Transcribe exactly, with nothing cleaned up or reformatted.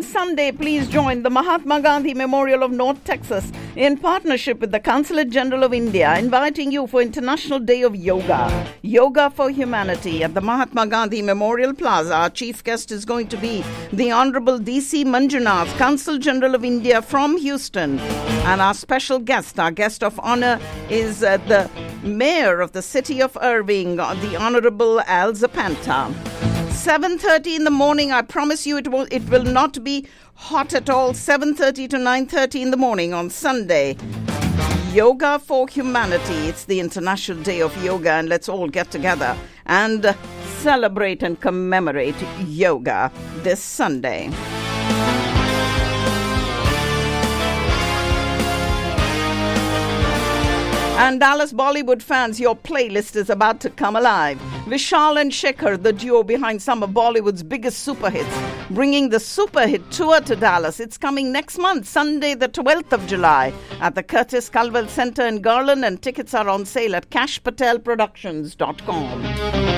Sunday, please join the Mahatma Gandhi Memorial of North Texas in partnership with the Consulate General of India, inviting you for International Day of Yoga. Yoga for Humanity at the Mahatma Gandhi Memorial Plaza. Our chief guest is going to be the Honorable D C Manjunath, Consul General of India from Houston. And our special guest, our guest of honor, is uh, the Mayor of the City of Irving, the Honorable Al Zapanta. seven thirty in the morning. I promise you it will it will not be hot at all. seven thirty to nine thirty in the morning on Sunday. Yoga for Humanity. It's the International Day of Yoga, and let's all get together and celebrate and commemorate yoga this Sunday. And Dallas Bollywood fans, your playlist is about to come alive. Vishal and Shekhar, the duo behind some of Bollywood's biggest super hits, bringing the super hit tour to Dallas. It's coming next month, Sunday the twelfth of July, at the Curtis Culwell Center in Garland, and tickets are on sale at cash patel productions dot com.